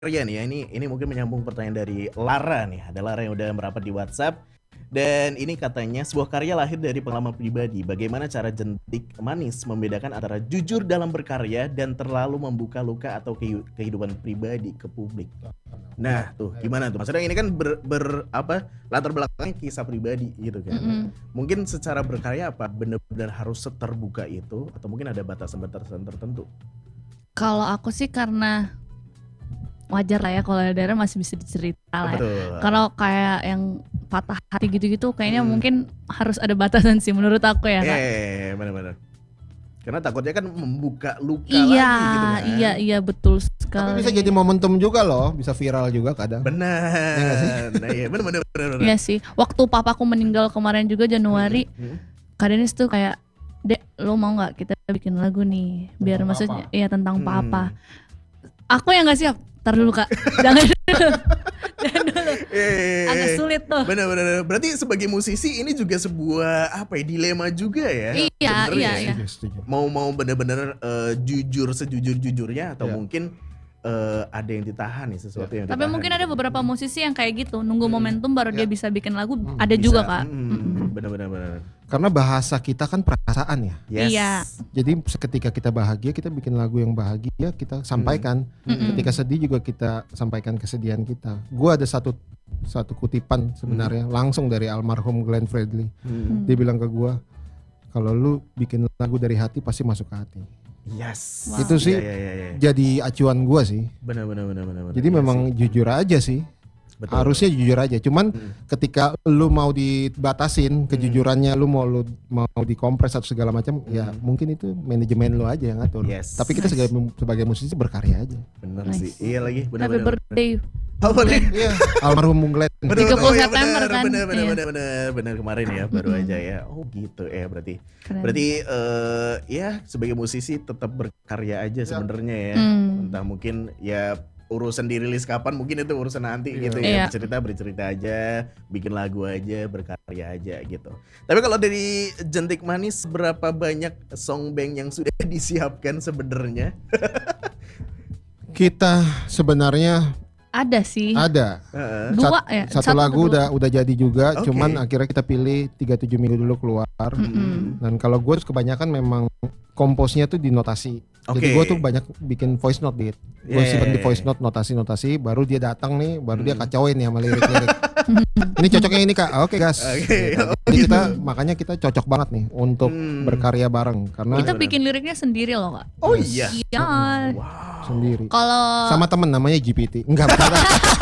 karya nih ya, ini mungkin menyambung pertanyaan dari Lara nih. Ada Lara yang udah merapat di WhatsApp. Dan ini katanya sebuah karya lahir dari pengalaman pribadi. Bagaimana cara Jentik Manis membedakan antara jujur dalam berkarya dan terlalu membuka luka atau kehidupan pribadi ke publik. Nah tuh gimana tuh? Maksudnya ini kan latar belakangnya kisah pribadi gitu kan. Mungkin secara berkarya apa benar-benar harus seterbuka itu atau mungkin ada batasan-batasan tertentu? Kalau aku sih karena wajar lah ya kalau daerah masih bisa dicerita lah ya. Kalau kayak yang patah hati gitu-gitu kayaknya mungkin harus ada batasan sih menurut aku ya Kak. Benar-benar. Karena takutnya kan membuka luka lagi gitu kan. Iya betul sekali. Tapi bisa jadi momentum juga loh, bisa viral juga kadang. Benar. Nah, iya benar. Iya sih. Waktu papaku meninggal kemarin juga Januari, Kak Denis tuh kayak, "Dek, lo mau nggak kita bikin lagu nih biar maksudnya iya tentang papa." Aku yang nggak siap. Ntar dulu Kak, jangan dulu. Agak sulit tuh. Benar. Berarti sebagai musisi ini juga sebuah dilema juga ya. Iya. Mau benar-benar jujur sejujur-jujurnya atau mungkin ada yang ditahan nih sesuatu yang. Tapi mungkin ada beberapa musisi yang kayak gitu, nunggu momentum baru dia bisa bikin lagu. Ada juga Kak. Benar. Karena bahasa kita kan perasaan ya. Yes. Iya. Jadi ketika kita bahagia kita bikin lagu yang bahagia kita sampaikan. Ketika sedih juga kita sampaikan kesedihan kita. Gua ada satu kutipan sebenarnya langsung dari almarhum Glenn Fredly. Dia bilang ke gua, kalau lu bikin lagu dari hati pasti masuk ke hati. Yes. Wow. Itu sih jadi acuan gua sih. Benar. Jadi memang jujur aja sih. Betul. Harusnya jujur aja. Cuman ketika lu mau dibatasin kejujurannya, lu mau dikompres atau segala macam, ya mungkin itu manajemen lu aja yang ngatur. Yes. Tapi kita sebagai musisi berkarya aja. Bener sih. Iya lagi. Happy birthday. Iya. Almarhum Bung Glenn. 30 September kan. Bener kemarin ya baru aja ya. Oh gitu ya berarti. Keren. Berarti ya sebagai musisi tetap berkarya aja sebenarnya ya. Entah mungkin ya urusan dirilis kapan mungkin itu urusan nanti gitu ya. Bercerita aja, bikin lagu aja, berkarya aja gitu. Tapi kalau dari Jentik Manis berapa banyak song bank yang sudah disiapkan sebenarnya? Kita sebenarnya ada sih. Ada. Dua ya. Satu lagu udah jadi juga, cuman akhirnya kita pilih 37 minggu dulu keluar. Dan kalau gue kebanyakan memang komposnya tuh di notasi. Jadi gue tuh banyak bikin voice note dit. Gue simpen di voice note notasi, baru dia datang nih, baru dia kacauin nih sama lirik-lirik. Ini cocoknya ini Kak. Oke gas. Jadi makanya kita cocok banget nih untuk berkarya bareng karena kita bikin liriknya sendiri loh Kak. Oh iya. Iya. Wow. Sendiri. Kalau sama temen namanya GPT. Enggak apa-apa.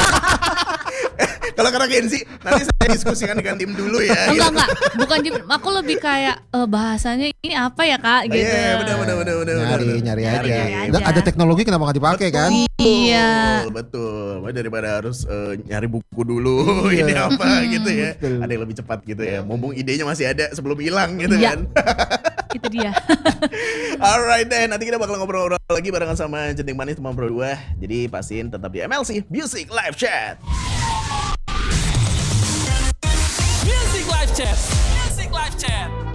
Kalau karena Kenzi nanti saya diskusikan dengan tim dulu ya. Enggak, bukan aku lebih kayak bahasanya ini apa ya Kak gitu. Iya, benar. Nyari aja. Ada teknologi kenapa nggak dipakai kan? Iya. Betul. Daripada harus nyari buku dulu ini apa gitu ya. Betul. Ada yang lebih cepat gitu ya. Mumpung idenya masih ada sebelum hilang gitu kan. Itu dia. Alright deh, nanti kita bakal ngobrol-ngobrol lagi barengan sama Jentik Manis teman Pro 2. Jadi pastiin tetap di MLC Music Live Chat. Music Live Chat.